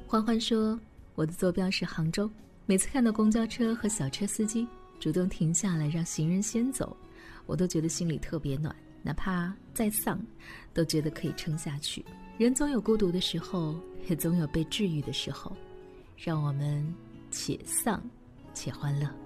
欢欢说，我的坐标是杭州，每次看到公交车和小车司机主动停下来让行人先走，我都觉得心里特别暖，哪怕再丧都觉得可以撑下去。人总有孤独的时候，也总有被治愈的时候，让我们且丧且欢乐。